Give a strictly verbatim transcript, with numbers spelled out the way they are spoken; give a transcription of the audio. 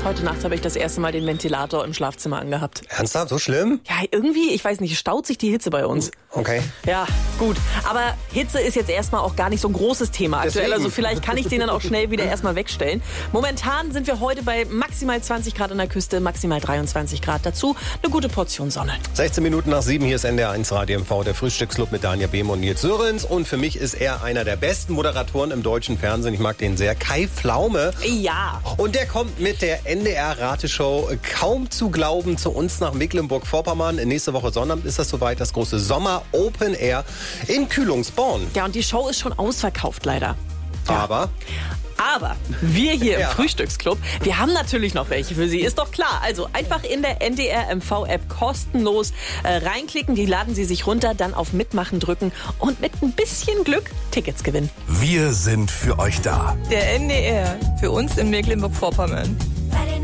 Heute Nacht habe ich das erste Mal den Ventilator im Schlafzimmer angehabt. Ernsthaft? So schlimm? Ja, irgendwie, ich weiß nicht, staut sich die Hitze bei uns. Okay. Ja, gut. Aber Hitze ist jetzt erstmal auch gar nicht so ein großes Thema aktuell. Deswegen. Also vielleicht kann ich den dann auch schnell wieder erstmal wegstellen. Momentan sind wir heute bei maximal zwanzig Grad an der Küste, maximal dreiundzwanzig Grad. Dazu eine gute Portion Sonne. sechzehn Minuten nach sieben, hier ist N D R eins Radio M V, der Frühstücksclub mit Daniel Behm und Nils Sörens. Und für mich ist er einer der besten Moderatoren im deutschen Fernsehen. Ich mag den sehr. Kai Pflaume. Ja. Und der kommt mit der N D R-Rateshow kaum zu glauben zu uns nach Mecklenburg-Vorpommern. Nächste Woche Sonnabend ist das soweit, das große Sommer Open Air in Kühlungsborn. Ja, und die Show ist schon ausverkauft leider. Ja. Aber... Aber wir hier im Ja. Frühstücksclub, wir haben natürlich noch welche für Sie, ist doch klar. Also einfach in der N D R M V-App kostenlos äh, reinklicken, die laden Sie sich runter, dann auf Mitmachen drücken und mit ein bisschen Glück Tickets gewinnen. Wir sind für euch da. Der N D R, für uns in Mecklenburg-Vorpommern.